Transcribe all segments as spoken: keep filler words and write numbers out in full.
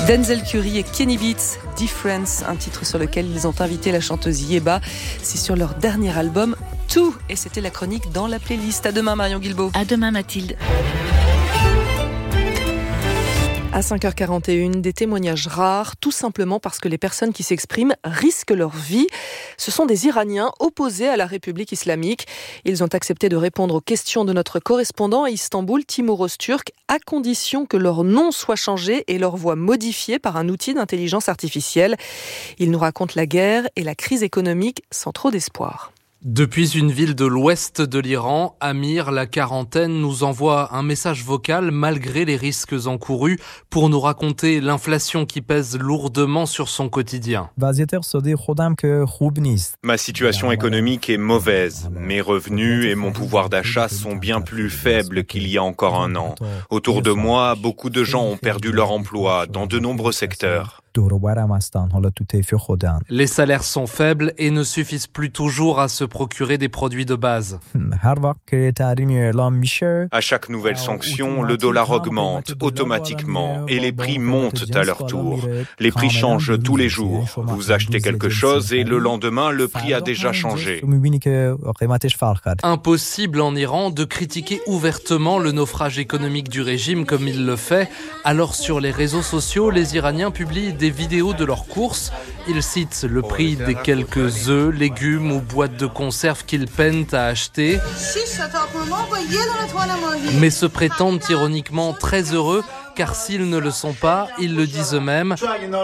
Denzel Curry et Kenny Beats, Difference, un titre sur lequel ils ont invité la chanteuse Yeba. C'est sur leur dernier album, Tout. Et c'était la chronique dans la playlist. À demain, Marion Guilbault. À demain, Mathilde. À cinq heures quarante et une, des témoignages rares, tout simplement parce que les personnes qui s'expriment risquent leur vie. Ce sont des Iraniens opposés à la République islamique. Ils ont accepté de répondre aux questions de notre correspondant à Istanbul, Timur Öztürk, à condition que leur nom soit changé et leur voix modifiée par un outil d'intelligence artificielle. Ils nous racontent la guerre et la crise économique sans trop d'espoir. Depuis une ville de l'ouest de l'Iran, Amir, la quarantaine, nous envoie un message vocal malgré les risques encourus pour nous raconter l'inflation qui pèse lourdement sur son quotidien. Ma situation économique est mauvaise. Mes revenus et mon pouvoir d'achat sont bien plus faibles qu'il y a encore un an. Autour de moi, beaucoup de gens ont perdu leur emploi dans de nombreux secteurs. Les salaires sont faibles et ne suffisent plus toujours à se procurer des produits de base. À chaque nouvelle sanction, le dollar augmente automatiquement et les prix montent à leur tour. Les prix changent tous les jours. Vous achetez quelque chose et le lendemain, le prix a déjà changé. Impossible en Iran de critiquer ouvertement le naufrage économique du régime comme il le fait. Alors sur les réseaux sociaux, les Iraniens publient des vidéos de leurs courses. Ils citent le prix des quelques œufs, légumes ou boîtes de conserve qu'ils peinent à acheter, mais se prétendent ironiquement très heureux car s'ils ne le sont pas, ils le disent eux-mêmes,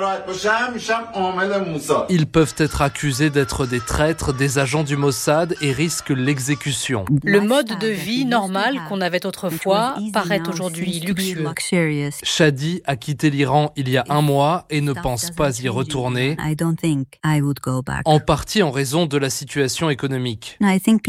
ils peuvent être accusés d'être des traîtres, des agents du Mossad et risquent l'exécution. Le mode de vie normal qu'on avait autrefois paraît aujourd'hui luxueux. Shadi a quitté l'Iran il y a un mois et ne pense pas y retourner, en partie en raison de la situation économique.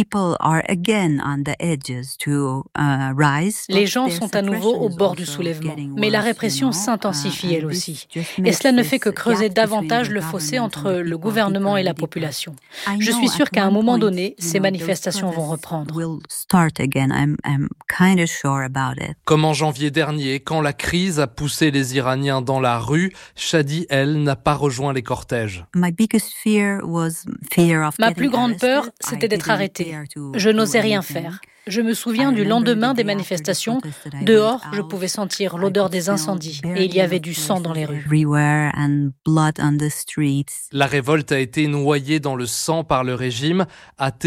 Les gens sont à nouveau au bord du soulèvement. Mais la répression s'intensifie elle aussi. Et cela ne fait que creuser davantage le fossé entre le gouvernement et la population. Je suis sûre qu'à un moment donné, ces manifestations vont reprendre. Comme en janvier dernier, quand la crise a poussé les Iraniens dans la rue, Shadi, elle, n'a pas rejoint les cortèges. Ma plus grande peur, c'était d'être arrêtée. Je n'osais rien faire. Je me souviens du lendemain des manifestations. Dehors, je pouvais sentir l'odeur des incendies et il y avait du sang dans les rues. La révolte a été noyée dans le sang par le régime. À